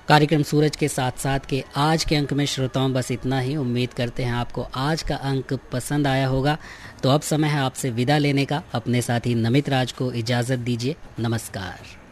कार्यक्रम सूरज के साथ साथ के आज के अंक में श्रोताओं बस इतना ही। उम्मीद करते हैं आपको आज का अंक पसंद आया होगा। तो अब समय है आपसे विदा लेने का। अपने साथी नमित राज को इजाज़त दीजिए। नमस्कार।